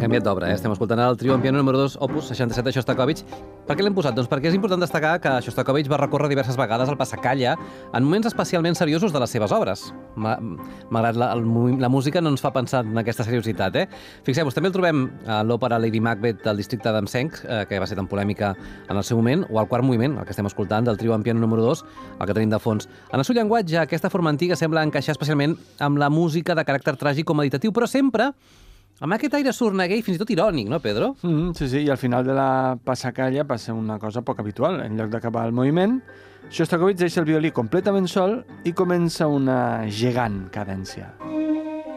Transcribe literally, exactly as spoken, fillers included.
canviat d'obra, eh? Estem escoltant el trio en piano número dos, opus seixanta-set de Shostakovich. Per què l'hem posat? Doncs perquè és important destacar que Shostakovich va recórrer diverses vegades al passacaglia en moments especialment seriosos de les seves obres. Malgrat la, el, la música no ens fa pensar en aquesta seriositat, eh? Fixeu-vos, també el trobem a l'òpera Lady Macbeth del districte d'Amsenc, eh, que va ser tan polèmica en el seu moment, o al quart moviment, el que estem escoltant, del trio en piano número dos, el que tenim de fons. En el seu llenguatge, aquesta forma antiga sembla encaixar especialment amb la música de caràcter tràgic o meditatiu, però sempre amb aquest aire sorneguer i fins i tot irònic, no, Pedro? Mm, sí, sí, i al final de la passacaglia passa una cosa poc habitual. En lloc d'acabar el moviment, Shostakovich deixa el violí completament sol i comença una gegant cadència.